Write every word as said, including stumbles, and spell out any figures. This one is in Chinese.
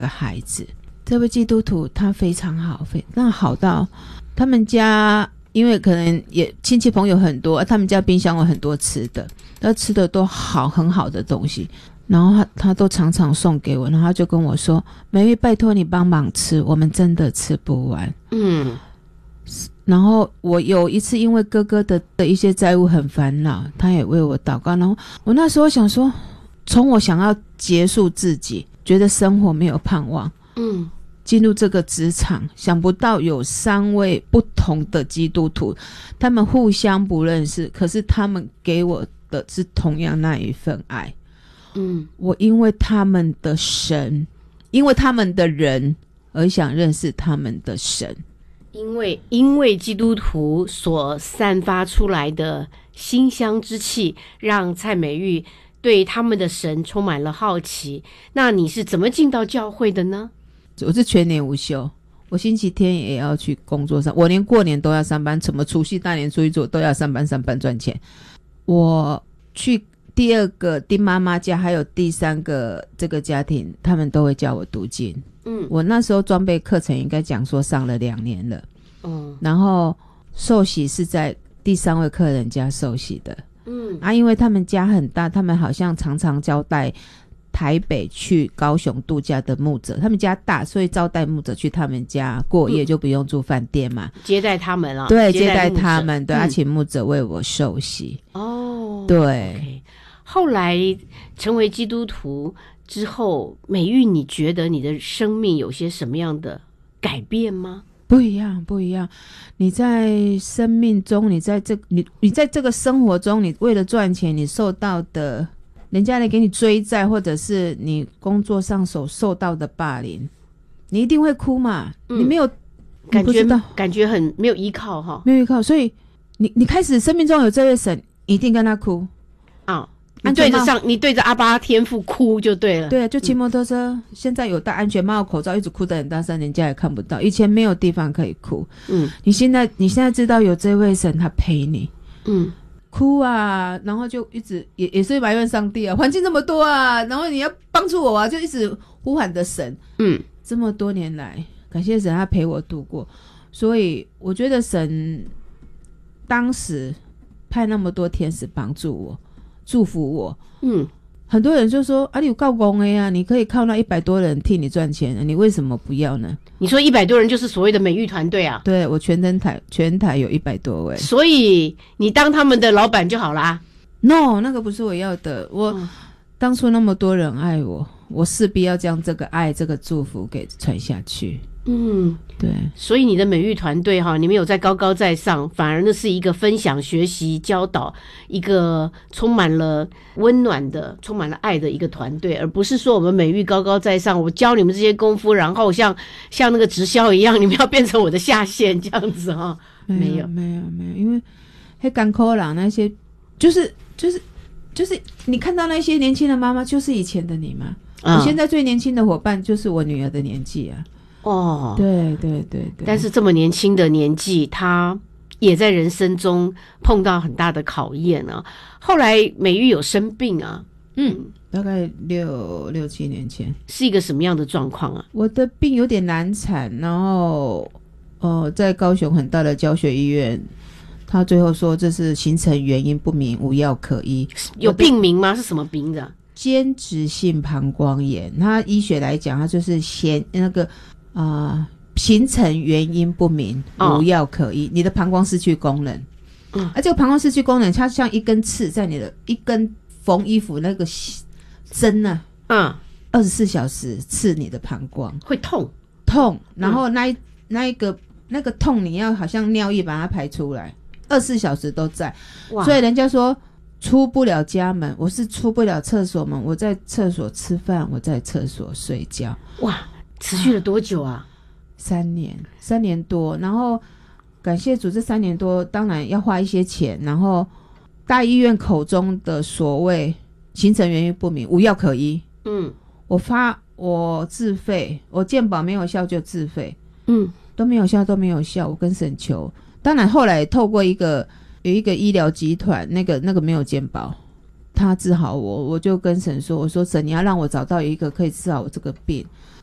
个孩子。这位基督徒他非常好，非那好到他们家，因为可能也亲戚朋友很多，他们家冰箱有很多吃的，他吃的都好很好的东西，然后他他都常常送给我，然后他就跟我说：“美玉，拜托你帮忙吃，我们真的吃不完。”嗯。然后我有一次因为哥哥的的一些债务很烦恼，他也为我祷告，然后我那时候想说，从我想要结束自己，觉得生活没有盼望，嗯，进入这个职场，想不到有三位不同的基督徒，他们互相不认识，可是他们给我的是同样那一份爱。嗯，我因为他们的神，因为他们的人而想认识他们的神。 因为因为基督徒所散发出来的馨香之气，让蔡美玉对他们的神充满了好奇。那你是怎么进到教会的呢？ 我是全年无休，我星期天也要去工作上，我连过年都要上班，什么除夕大年初一做都要上班上班赚钱。我去第二个丁妈妈家还有第三个这个家庭，他们都会叫我读经。嗯，我那时候装备课程应该讲说上了两年了。嗯，然后受洗是在第三位客人家受洗的。嗯，啊，因为他们家很大，他们好像常常招待台北去高雄度假的牧者，他们家大，所以招待牧者去他们家过夜，就不用住饭店嘛， 接待他们了。 对，接待他们，对，他请牧者为我受洗。哦，对。 Okay. 后来成为基督徒之后，美玉，你觉得你的生命有些什么样的改变吗？ 不一样，不一样。你在生命中，你在这你你在这个生活中，你为了赚钱，你受到的人家来给你追债，或者是你工作上所受到的霸凌，你一定会哭嘛。嗯、你没有感觉，感觉很没有依靠哈， 没有依靠，所以你你开始生命中有这位神，一定跟他哭啊。你对着上，你对着阿爸天父哭就对了。 对，就骑摩托车，嗯、现在有戴安全帽、口罩，一直哭得很大声，人家也看不到。以前没有地方可以哭。嗯，你现在你现在知道有这位神，他陪你。嗯，哭啊，然后就一直也也是埋怨上帝啊，环境这么多啊，然后你要帮助我啊，就一直呼喊的神。嗯，这么多年来，感谢神，他陪我度过。所以我觉得神当时派那么多天使帮助我。祝福我。嗯，很多人就说啊，你有够公的呀，你可以靠那一百多人替你赚钱，你为什么不要呢？ 你说一百多人就是所谓的美玉团队啊？ 对，我全灯台全台有一百多位， 所以你当他们的老板就好啦。 No， 那个不是我要的。我、嗯、当初那么多人爱我，我势必要将这个爱、这个祝福给传下去。嗯，对， 所以你的美育团队哈，你们有在高高在上，反而那是一个分享、学习、教导，一个充满了温暖的、充满了爱的一个团队，而不是说我们美育高高在上，我教你们这些功夫，然后像像那个直销一样，你们要变成我的下线这样子哈。 没有，没有，没有，因为黑港口朗那些，就是就是就是你看到那些年轻的妈妈，就是以前的你嘛。嗯、我现在最年轻的伙伴就是我女儿的年纪啊。哦，对对对对， 但是这么年轻的年纪，他也在人生中碰到很大的考验啊。后来美玉有生病啊， 嗯，大概六六七年前， 是一个什么样的状况啊？ 我的病有点难产，然后呃，在高雄很大的教学医院，他最后说这是形成原因不明，无药可医。 有病名吗？是什么病的？ 间质性膀胱炎，它医学来讲，它就是先那个。啊、呃，形成原因不明，无药可医。哦、你的膀胱失去功能，嗯，而、啊、这个膀胱失去功能，它像一根刺在你的一根缝衣服那个针啊，嗯，二十四小时刺你的膀胱， 会痛痛，然后那一、嗯、那一个那个痛，你要好像尿液把它排出来，二十四小时都在，所以人家说出不了家门，我是出不了厕所门，我在厕所吃饭，我在厕所睡觉， 哇。持续了多久啊？ 三年，三年多。然后感谢主，这三年多当然要花一些钱。然后大医院口中的所谓形成原因不明，无药可医。嗯，我发我自费，我健保没有效就自费。嗯，都没有效都没有效，我跟神求。当然后来透过一个有一个医疗集团，那个那个没有健保，他治好我，我就跟神说，我说神，你要让我找到一个可以治好我这个病。